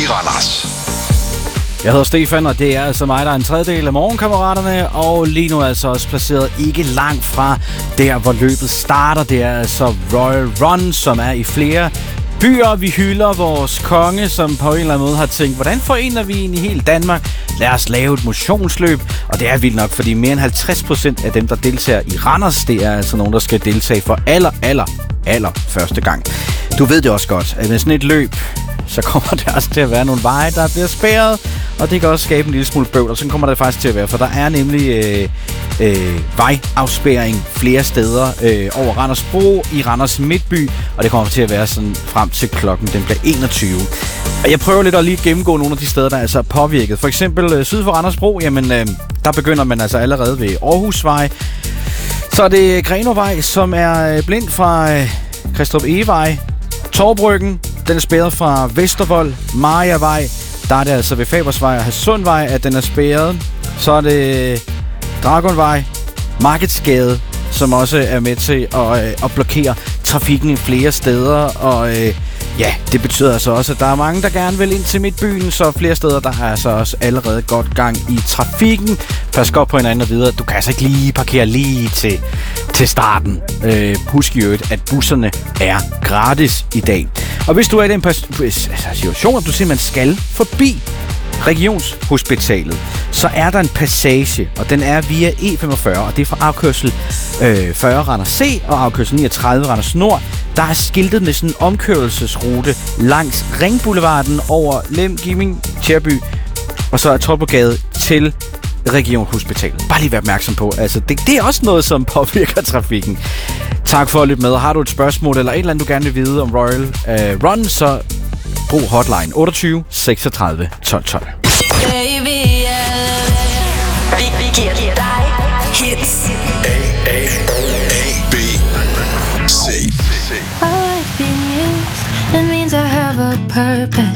i Randers. Jeg hedder Stefan, og det er altså mig, der er en tredjedel af Morgenkammeraterne, og lige nu er altså også placeret ikke langt fra der, hvor løbet starter. Det er altså Royal Run, som er i flere byer. Vi hylder vores konge, som på en eller anden måde har tænkt, hvordan forener vi egentlig hele Danmark? Lad os lave et motionsløb, og det er vildt nok, fordi mere end 50% af dem, der deltager i Randers, det er altså nogen, der skal deltage for aller første gang. Du ved det også godt, at med sådan et løb, så kommer det også til at være nogle veje, der bliver spærret, og det kan også skabe en lille smule bøvl, og sådan kommer det faktisk til at være, for der er nemlig vejafspærring flere steder over Randers Bro i Randers Midtby, og det kommer til at være sådan frem til klokken, den bliver 21. Og jeg prøver lidt at lige gennemgå nogle af de steder, der er altså påvirket. For eksempel syd for Randers Bro, jamen der begynder man altså allerede ved Aarhusvej. Så er det Grenovej, som er blind fra Kristrup Egevej. Torbryggen, den er spærret fra Vestervold. Mariavej, der er det altså ved Fabersvej og Hadsundvej, at den er spærret. Så er det Dragonvej, Markedsgade, som også er med til at blokere trafikken flere steder. Og ja, det betyder altså også, at der er mange, der gerne vil ind til midtbyen, så flere steder, der er altså også allerede godt gang i trafikken. Pas godt på hinanden og videre. Du kan altså ikke lige parkere lige til starten. Husk jo, at busserne er gratis i dag. Og hvis du er i den situation, at du simpelthen skal forbi Regionshospitalet, så er der en passage, og den er via E45, og det er fra afkørsel 40 Randers C og afkørsel 39 Randers Nord. Der er skiltet med sådan en omkørelsesrute langs Ringboulevarden over Lem, Gimming, Tjærby, og så er Torpegade til Regionshospitalet. Bare lige vær opmærksom på, altså det er også noget, som påvirker trafikken. Tak for at lytte med. Har du et spørgsmål eller et eller andet, du gerne vil vide om Royal Run, så brug hotline 28 36 12 12. Baby, vi giver dig hits. A, B, C. I like being used. It means I have a purpose.